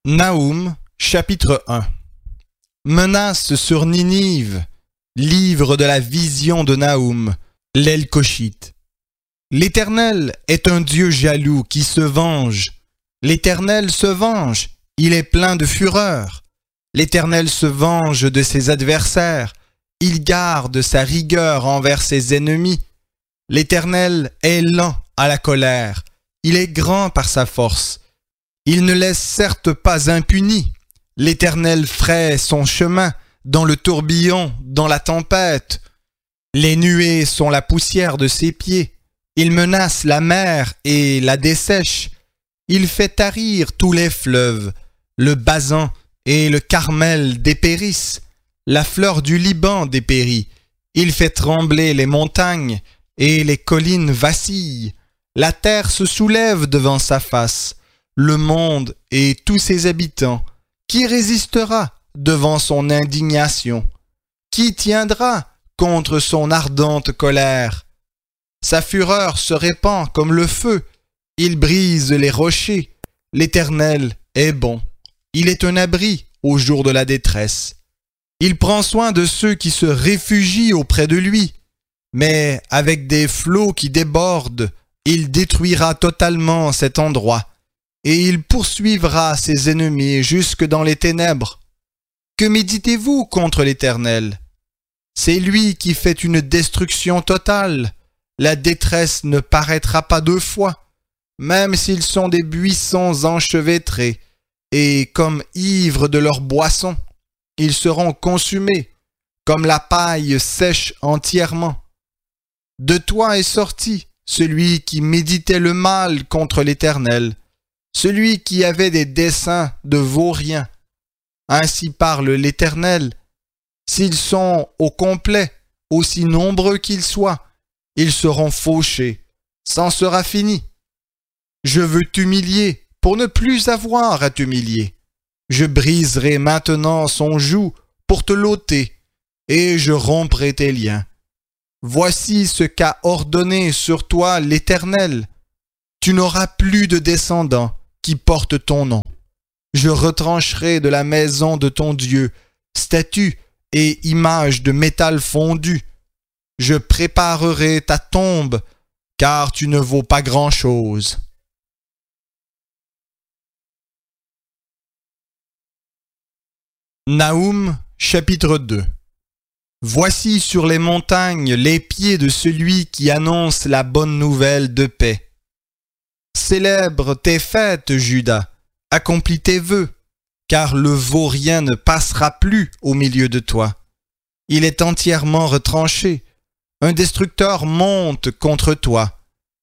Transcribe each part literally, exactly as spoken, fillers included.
Naoum, chapitre un. Menace sur Ninive, livre de la vision de Naoum, l'Elkoshite. L'Éternel est un Dieu jaloux qui se venge. L'Éternel se venge, il est plein de fureur. L'Éternel se venge de ses adversaires, il garde sa rigueur envers ses ennemis. L'Éternel est lent à la colère, il est grand par sa force. Il ne laisse certes pas impuni. L'Éternel fraye son chemin dans le tourbillon, dans la tempête. Les nuées sont la poussière de ses pieds. Il menace la mer et la dessèche. Il fait tarir tous les fleuves. Le Basan et le Carmel dépérissent. La fleur du Liban dépérit. Il fait trembler les montagnes et les collines vacillent. La terre se soulève devant sa face. Le monde et tous ses habitants, qui résistera devant son indignation? Qui tiendra contre son ardente colère? Sa fureur se répand comme le feu, il brise les rochers. L'Éternel est bon, il est un abri au jour de la détresse. Il prend soin de ceux qui se réfugient auprès de lui, mais avec des flots qui débordent, il détruira totalement cet endroit. Et il poursuivra ses ennemis jusque dans les ténèbres. Que méditez-vous contre l'Éternel? C'est lui qui fait une destruction totale. La détresse ne paraîtra pas deux fois, même s'ils sont des buissons enchevêtrés, et comme ivres de leur boisson, ils seront consumés, comme la paille sèche entièrement. De toi est sorti celui qui méditait le mal contre l'Éternel, celui qui avait des desseins de vauriens. Ainsi parle l'Éternel. S'ils sont au complet, aussi nombreux qu'ils soient, ils seront fauchés, c'en sera fini. Je veux t'humilier pour ne plus avoir à t'humilier. Je briserai maintenant son joug pour te l'ôter, et je romprai tes liens. Voici ce qu'a ordonné sur toi l'Éternel. Tu n'auras plus de descendants qui portent ton nom. Je retrancherai de la maison de ton Dieu statues et images de métal fondu. Je préparerai ta tombe, car tu ne vaux pas grand-chose. Naoum, chapitre deux. Voici sur les montagnes les pieds de celui qui annonce la bonne nouvelle de paix. Célèbre tes fêtes, Juda, accomplis tes vœux, car le vaurien ne passera plus au milieu de toi. Il est entièrement retranché. Un destructeur monte contre toi.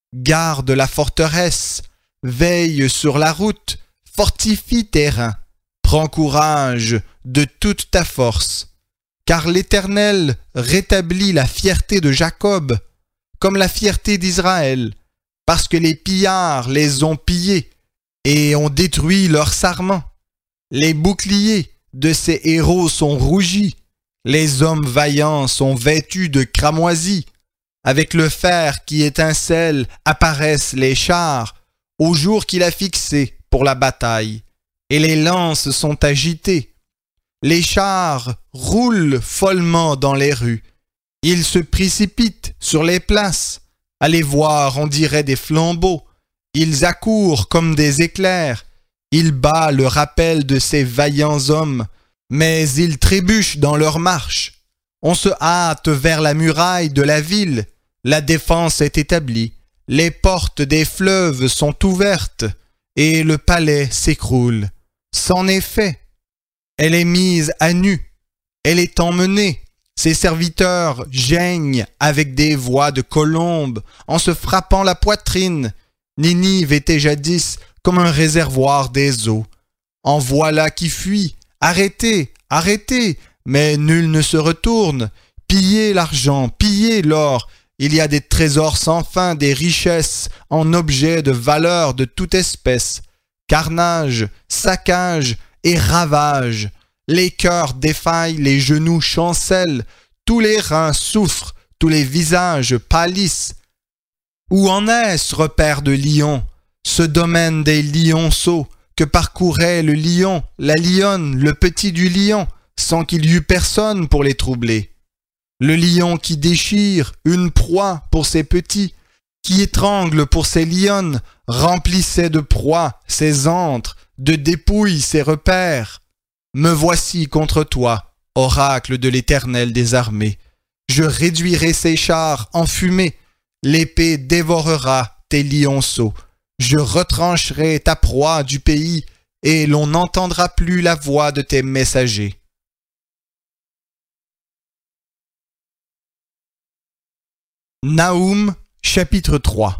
Garde la forteresse, veille sur la route, fortifie tes reins. Prends courage de toute ta force, car l'Éternel rétablit la fierté de Jacob, comme la fierté d'Israël, parce que les pillards les ont pillés et ont détruit leurs sarments. Les boucliers de ces héros sont rougis, les hommes vaillants sont vêtus de cramoisis. Avec le fer qui étincelle apparaissent les chars au jour qu'il a fixé pour la bataille, et les lances sont agitées. Les chars roulent follement dans les rues, ils se précipitent sur les places. À les voir, on dirait des flambeaux. Ils accourent comme des éclairs. Il bat le rappel de ces vaillants hommes, mais ils trébuchent dans leur marche. On se hâte vers la muraille de la ville. La défense est établie. Les portes des fleuves sont ouvertes, et le palais s'écroule. C'en est fait. Elle est mise à nu. Elle est emmenée. Ses serviteurs geignent avec des voix de colombes en se frappant la poitrine. Ninive était jadis comme un réservoir des eaux. En voilà qui fuit. Arrêtez, arrêtez, mais nul ne se retourne. Pillez l'argent, pillez l'or. Il y a des trésors sans fin, des richesses en objets de valeur de toute espèce. Carnage, saccage et ravage. Les cœurs défaillent, les genoux chancellent, tous les reins souffrent, tous les visages pâlissent. Où en est ce repère de lions, ce domaine des lionceaux que parcourait le lion, la lionne, le petit du lion, sans qu'il y eût personne pour les troubler. Le lion qui déchire une proie pour ses petits, qui étrangle pour ses lionnes, remplissait de proies ses antres, de dépouilles ses repères. Me voici contre toi, oracle de l'Éternel des armées. Je réduirai ses chars en fumée, l'épée dévorera tes lionceaux. Je retrancherai ta proie du pays, et l'on n'entendra plus la voix de tes messagers. Naoum, chapitre trois.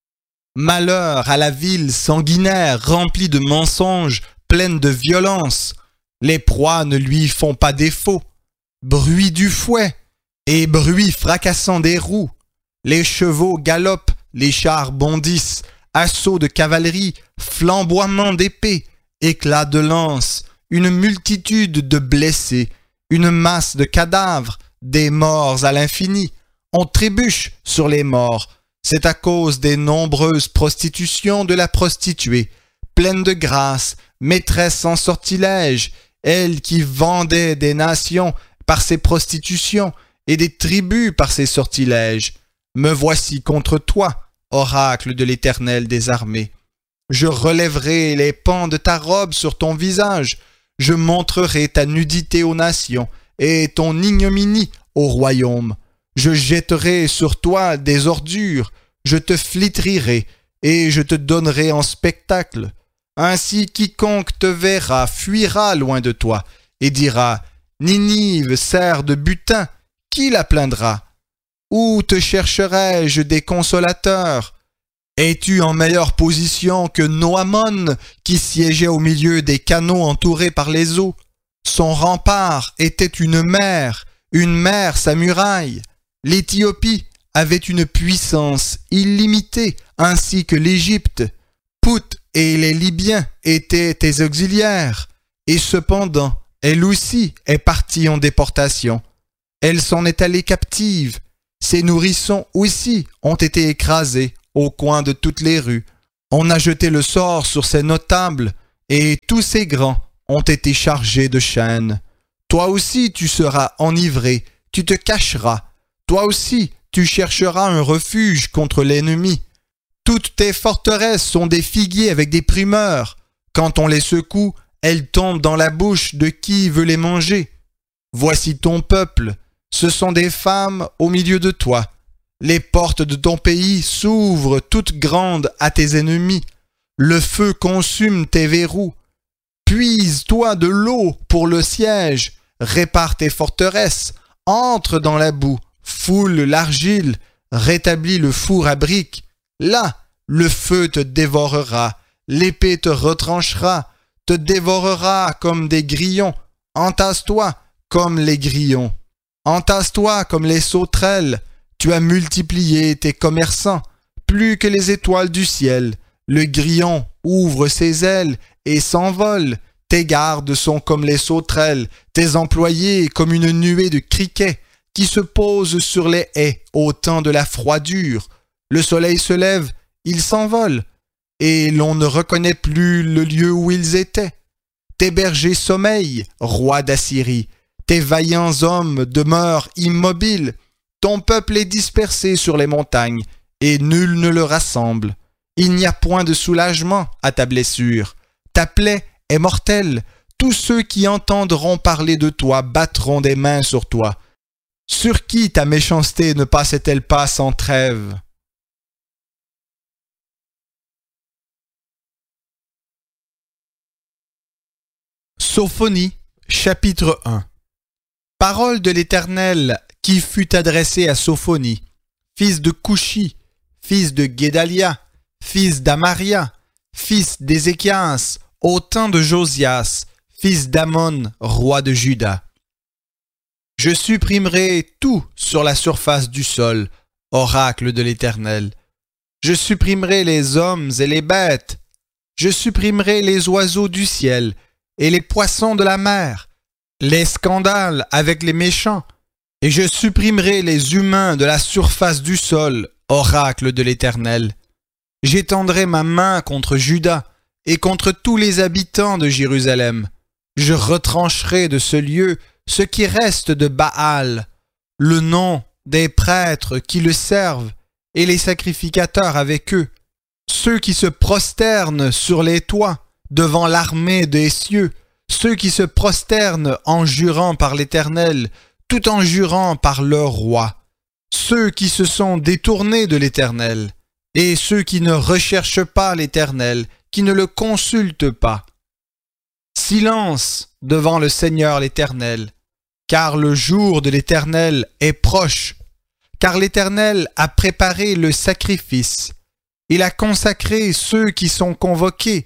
Malheur à la ville sanguinaire remplie de mensonges, pleine de violence. Les proies ne lui font pas défaut. Bruit du fouet et bruit fracassant des roues. Les chevaux galopent, les chars bondissent, assaut de cavalerie, flamboiement d'épée, éclat de lance, une multitude de blessés, une masse de cadavres, des morts à l'infini. On trébuche sur les morts. C'est à cause des nombreuses prostitutions de la prostituée, pleine de grâce, maîtresse en sortilège, elle qui vendait des nations par ses prostitutions et des tribus par ses sortilèges. Me voici contre toi, oracle de l'Éternel des armées. Je relèverai les pans de ta robe sur ton visage, je montrerai ta nudité aux nations et ton ignominie au royaume. Je jetterai sur toi des ordures, je te flétrirai et je te donnerai en spectacle. Ainsi quiconque te verra fuira loin de toi et dira « Ninive sert de butin, qui la plaindra? Où te chercherai-je des consolateurs? Es-tu en meilleure position que Noamon qui siégeait au milieu des canaux entourés par les eaux? Son rempart était une mer, une mer sa muraille. L'Éthiopie avait une puissance illimitée, ainsi que l'Égypte. Pout et les Libyens étaient tes auxiliaires, et cependant, elle aussi est partie en déportation. Elle s'en est allée captive. Ses nourrissons aussi ont été écrasés au coin de toutes les rues. On a jeté le sort sur ses notables, et tous ses grands ont été chargés de chaînes. Toi aussi tu seras enivré, tu te cacheras. Toi aussi, tu chercheras un refuge contre l'ennemi. Toutes tes forteresses sont des figuiers avec des primeurs. Quand on les secoue, elles tombent dans la bouche de qui veut les manger. Voici ton peuple, ce sont des femmes au milieu de toi. Les portes de ton pays s'ouvrent toutes grandes à tes ennemis. Le feu consume tes verrous. Puise-toi de l'eau pour le siège. Répare tes forteresses. Entre dans la boue. Foule l'argile, rétablis le four à briques. Là, le feu te dévorera, l'épée te retranchera, te dévorera comme des grillons. Entasse-toi comme les grillons. Entasse-toi comme les sauterelles. Tu as multiplié tes commerçants, plus que les étoiles du ciel. Le grillon ouvre ses ailes et s'envole. Tes gardes sont comme les sauterelles, tes employés comme une nuée de criquets qui se posent sur les haies au temps de la froidure. Le soleil se lève, ils s'envolent, et l'on ne reconnaît plus le lieu où ils étaient. Tes bergers sommeillent, roi d'Assyrie, tes vaillants hommes demeurent immobiles, ton peuple est dispersé sur les montagnes, et nul ne le rassemble. Il n'y a point de soulagement à ta blessure, ta plaie est mortelle, tous ceux qui entendront parler de toi battront des mains sur toi. Sur qui ta méchanceté ne passait-elle pas sans trêve? Sophonie, chapitre un. Parole de l'Éternel qui fut adressée à Sophonie, fils de Coushi, fils de Guédalia, fils d'Amaria, fils d'Ézéchias, au temps de Josias, fils d'Amon, roi de Juda. Je supprimerai tout sur la surface du sol, oracle de l'Éternel. Je supprimerai les hommes et les bêtes. Je supprimerai les oiseaux du ciel et les poissons de la mer, les scandales avec les méchants, et je supprimerai les humains de la surface du sol, oracle de l'Éternel. J'étendrai ma main contre Juda, et contre tous les habitants de Jérusalem. Je retrancherai de ce lieu ce qui reste de Baal, le nom des prêtres qui le servent et les sacrificateurs avec eux, ceux qui se prosternent sur les toits devant l'armée des cieux, ceux qui se prosternent en jurant par l'Éternel, tout en jurant par leur roi, ceux qui se sont détournés de l'Éternel, et ceux qui ne recherchent pas l'Éternel, qui ne le consultent pas. Silence devant le Seigneur l'Éternel, car le jour de l'Éternel est proche, car l'Éternel a préparé le sacrifice. Il a consacré ceux qui sont convoqués.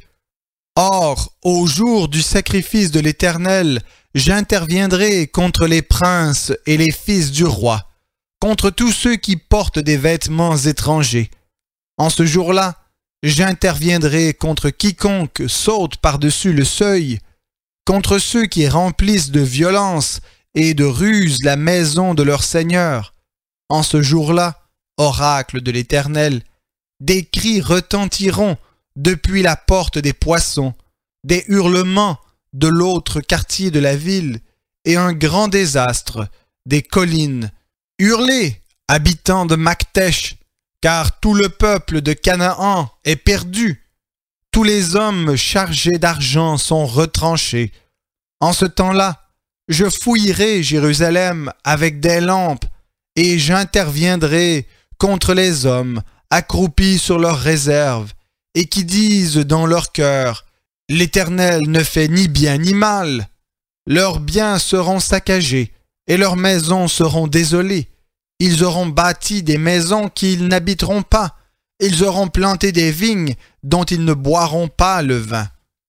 Or, au jour du sacrifice de l'Éternel, j'interviendrai contre les princes et les fils du roi, contre tous ceux qui portent des vêtements étrangers. En ce jour-là, j'interviendrai contre quiconque saute par-dessus le seuil, contre ceux qui remplissent de violence et de ruse la maison de leur Seigneur. En ce jour-là, oracle de l'Éternel, des cris retentiront depuis la porte des poissons, des hurlements de l'autre quartier de la ville, et un grand désastre des collines. Hurlez, habitants de Maktesh, car tout le peuple de Canaan est perdu. Tous les hommes chargés d'argent sont retranchés. En ce temps-là, je fouillerai Jérusalem avec des lampes, et j'interviendrai contre les hommes accroupis sur leurs réserves, et qui disent dans leur cœur, « L'Éternel ne fait ni bien ni mal. » Leurs biens seront saccagés, et leurs maisons seront désolées. Ils auront bâti des maisons qu'ils n'habiteront pas. Ils auront planté des vignes dont ils ne boiront pas le vin.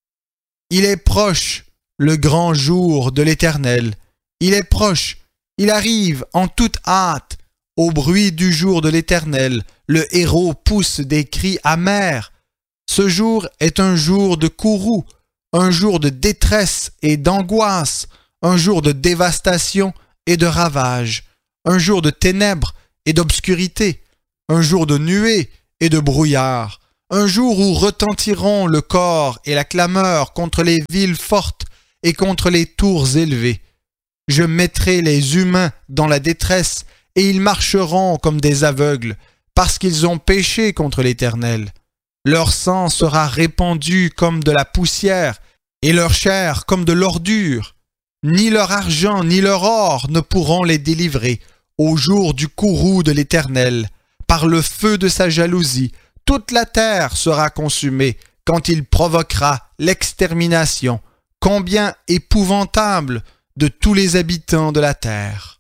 Il est proche, le grand jour de l'Éternel. Il est proche, il arrive en toute hâte. Au bruit du jour de l'Éternel, le héros pousse des cris amers. Ce jour est un jour de courroux, un jour de détresse et d'angoisse, un jour de dévastation et de ravage, un jour de ténèbres et d'obscurité, un jour de nuées et de brouillard, un jour où retentiront le corps et la clameur contre les villes fortes et contre les tours élevées. Je mettrai les humains dans la détresse, et ils marcheront comme des aveugles, parce qu'ils ont péché contre l'Éternel. Leur sang sera répandu comme de la poussière, et leur chair comme de l'ordure. Ni leur argent ni leur or ne pourront les délivrer au jour du courroux de l'Éternel. Par le feu de sa jalousie, toute la terre sera consumée quand il provoquera l'extermination. Combien épouvantable de tous les habitants de la terre.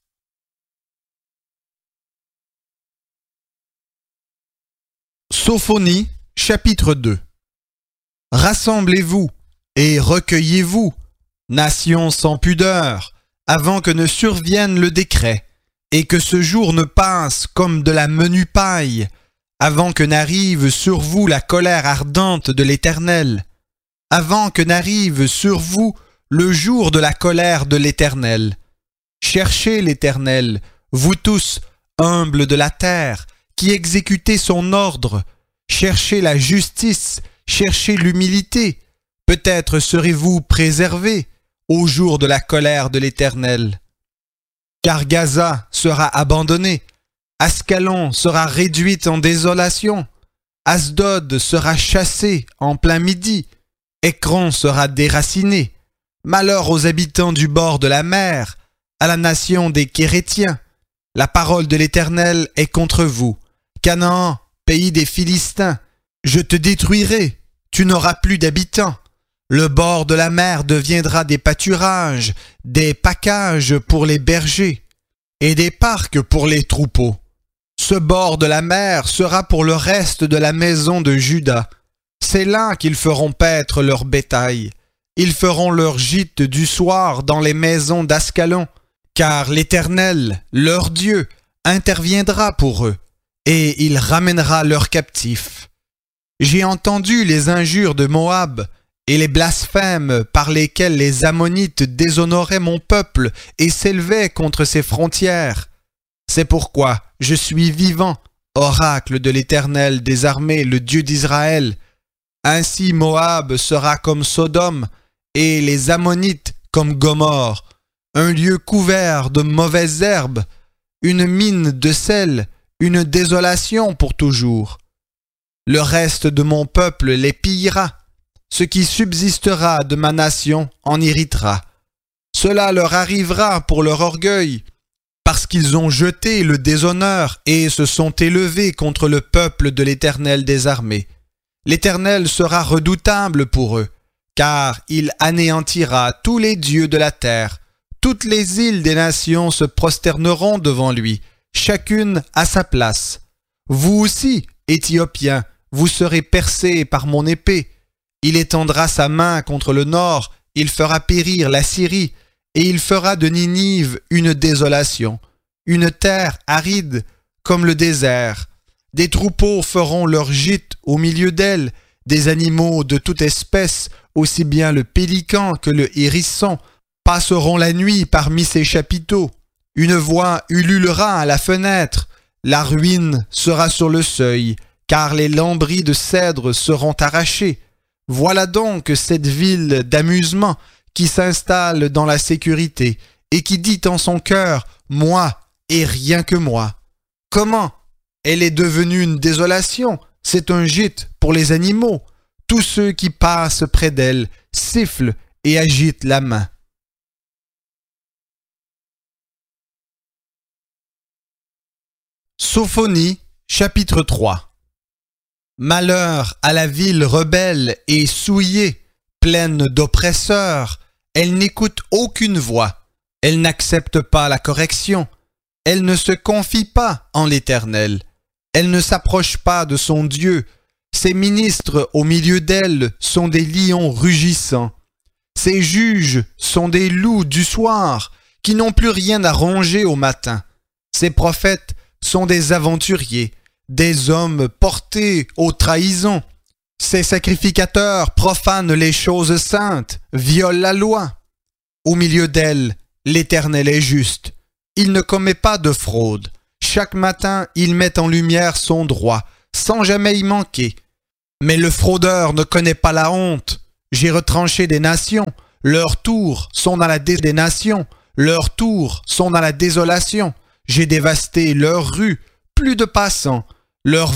Sophonie, chapitre deux. Rassemblez-vous et recueillez-vous, nations sans pudeur, avant que ne survienne le décret, et que ce jour ne passe comme de la menue paille, avant que n'arrive sur vous la colère ardente de l'Éternel, avant que n'arrive sur vous le jour de la colère de l'Éternel. Cherchez l'Éternel, vous tous, humbles de la terre, qui exécutez son ordre. Cherchez la justice, cherchez l'humilité. Peut-être serez-vous préservés au jour de la colère de l'Éternel. Car Gaza sera abandonnée, Ascalon sera réduite en désolation, Asdod sera chassé en plein midi, Écron sera déraciné. Malheur aux habitants du bord de la mer, à la nation des Kérétiens. La parole de l'Éternel est contre vous. Canaan, pays des Philistins, je te détruirai, tu n'auras plus d'habitants. Le bord de la mer deviendra des pâturages, des packages pour les bergers, et des parcs pour les troupeaux. Ce bord de la mer sera pour le reste de la maison de Juda. C'est là qu'ils feront paître leur bétail. Ils feront leur gîte du soir dans les maisons d'Ascalon, car l'Éternel, leur Dieu, interviendra pour eux, et il ramènera leurs captifs. J'ai entendu les injures de Moab et les blasphèmes par lesquels les Ammonites déshonoraient mon peuple et s'élevaient contre ses frontières. C'est pourquoi je suis vivant, oracle de l'Éternel des armées, le Dieu d'Israël. Ainsi Moab sera comme Sodome, et les Ammonites comme Gomorrhe, un lieu couvert de mauvaises herbes, une mine de sel, une désolation pour toujours. Le reste de mon peuple les pillera, ce qui subsistera de ma nation en héritera. Cela leur arrivera pour leur orgueil, parce qu'ils ont jeté le déshonneur et se sont élevés contre le peuple de l'Éternel des armées. L'Éternel sera redoutable pour eux, car il anéantira tous les dieux de la terre. Toutes les îles des nations se prosterneront devant lui, chacune à sa place. Vous aussi, Éthiopiens, vous serez percés par mon épée. Il étendra sa main contre le nord, il fera périr la Syrie, et il fera de Ninive une désolation, une terre aride comme le désert. Des troupeaux feront leur gîte au milieu d'elle, des animaux de toute espèce, aussi bien le pélican que le hérisson, passeront la nuit parmi ses chapiteaux. Une voix ululera à la fenêtre, la ruine sera sur le seuil, car les lambris de cèdre seront arrachés. Voilà donc cette ville d'amusement qui s'installe dans la sécurité et qui dit en son cœur « Moi et rien que moi ». Comment ? Elle est devenue une désolation, c'est un gîte pour les animaux. Tous ceux qui passent près d'elle sifflent et agitent la main. Sophonie, chapitre trois. Malheur à la ville rebelle et souillée, pleine d'oppresseurs, elle n'écoute aucune voix, elle n'accepte pas la correction, elle ne se confie pas en l'Éternel, elle ne s'approche pas de son Dieu, ses ministres au milieu d'elle sont des lions rugissants, ses juges sont des loups du soir qui n'ont plus rien à ronger au matin, ses prophètes sont des aventuriers, des hommes portés aux trahisons. Ces sacrificateurs profanent les choses saintes, violent la loi. Au milieu d'elle, l'Éternel est juste. Il ne commet pas de fraude. Chaque matin, il met en lumière son droit, sans jamais y manquer. Mais le fraudeur ne connaît pas la honte. J'ai retranché des nations. Leurs tours sont dans la dé- des nations. Leurs tours sont dans la désolation. J'ai dévasté leurs rues. Plus de passants. Leurs